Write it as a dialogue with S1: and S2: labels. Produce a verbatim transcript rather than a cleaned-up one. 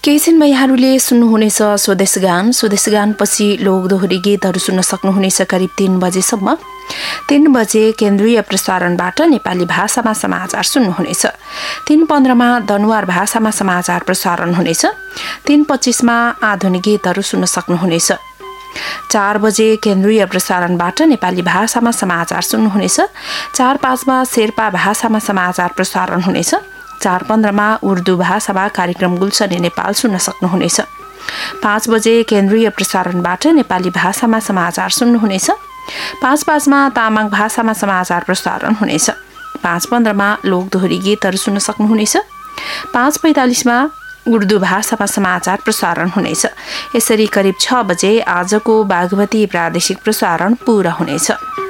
S1: केही छिनमा यहाँहरूले सुन्नुहुनेछ स्वदेश गान। स्वदेश गानपछि लोकदोहोरी गीतहरू सुन्न सक्नुहुनेछ करिब तीन बजेसम्म। तीन बजे केन्द्रीय प्रसारणबाट नेपाली भाषामा समाचार सुन्नुहुनेछ। तीन पन्ध्रमा दनुवार भाषामा समाचार प्रसारण हुनेछ। तीन पच्चिसमा आधुनिक गीतहरू सुन्न सक्नुहुनेछ। चार बजे केन्द्रीय प्रसारणबाट नेपाली भाषामा समाचार सुन्नुहुनेछ। चार पाँचमा शेर्पा भाषामा समाचार प्रसारण हुनेछ। चार पन्ध्रमा उर्दू भाषामा कार्यक्रम गुल्सने नेपाल सुन्न सक्नुहुनेछ। पाँच बजे केन्द्रीय प्रसारणबाट नेपाली भाषामा समाचार सुन्नुहुनेछ। पाँच पाँचमा तामाङ भाषामा समाचार प्रसारण हुनेछ। पाँच पन्ध्रमा लोकदोहोरी गीतहरू सुन्न सक्नुहुनेछ। पाँच पैँतालिसमा उर्दू भाषामा समाचार प्रसारण हुनेछ। यसरी करिब छ बजे आजको बागमती प्रादेशिक प्रसारण पूरा हुनेछ।